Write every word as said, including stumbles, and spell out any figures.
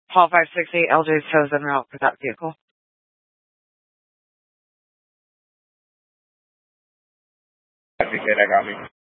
Paul five sixty, L J's toes en route for that vehicle. I think that got me.